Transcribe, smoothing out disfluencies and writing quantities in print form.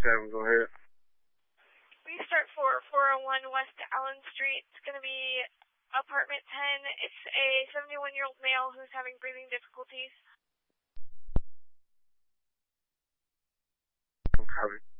7, go ahead. We start for 401 West Allen Street. It's going to be apartment 10. It's a 71-year-old male who's having breathing difficulties. Copy.